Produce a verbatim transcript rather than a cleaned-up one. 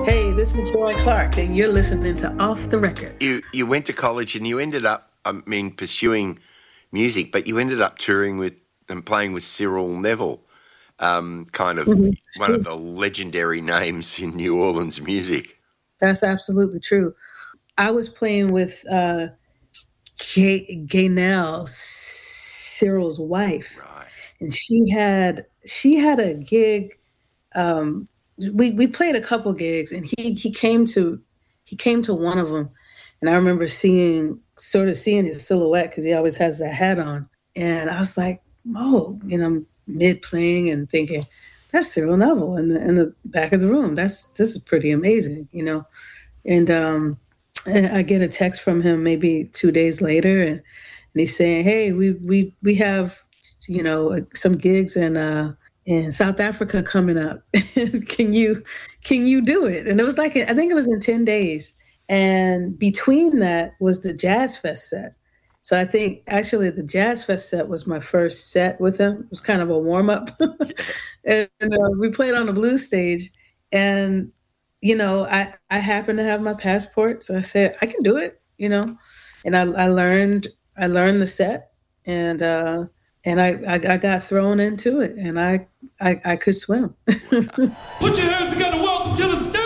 Hey, this is Joy Clark, and you're listening to Off the Record. You you went to college and you ended up, I mean, pursuing music, but you ended up touring with and playing with Cyril Neville, um, kind of Mhm. one of the legendary names in New Orleans music. That's absolutely true. I was playing with uh, Gay- Gaynell, Cyril's wife, Right. and she had she had a gig. Um, we we played a couple gigs, and he he came to he came to one of them, and I remember seeing sort of seeing his silhouette because he always has that hat on, and I was like, oh, you know, mid playing and thinking that's Cyril Neville in the in the back of the room. That's this is pretty amazing, you know, and um, and I get a text from him maybe two days later, and, and he's saying, hey, we we we have you know some gigs in uh in South Africa coming up. can you can you do it? And it was like I think it was in ten days. And between that was the Jazz Fest set. So I think actually the Jazz Fest set was my first set with him. It was kind of a warm up. and uh, we played on the blues stage. And, you know, I, I happened to have my passport. So I said, I can do it, you know. And I, I learned I learned the set and uh and I, I, I got thrown into it, and I I, I could swim. Put your hands together. Welcome to the stage.